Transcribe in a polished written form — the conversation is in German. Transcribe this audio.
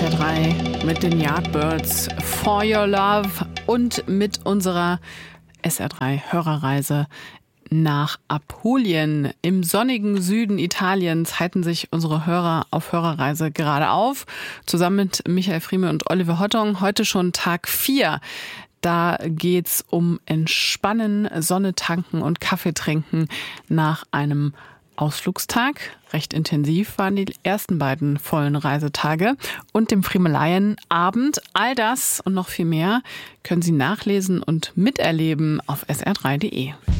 SR3 mit den Yardbirds For Your Love und mit unserer SR3-Hörerreise nach Apulien. Im sonnigen Süden Italiens halten sich unsere Hörer auf Hörerreise gerade auf. Zusammen mit Michael Frieme und Oliver Hottong. Heute schon Tag 4. Da geht's um Entspannen, Sonne tanken und Kaffee trinken nach einem Ausflugstag. Recht intensiv waren die ersten beiden vollen Reisetage und dem Friemeleienabend. All das und noch viel mehr können Sie nachlesen und miterleben auf sr3.de.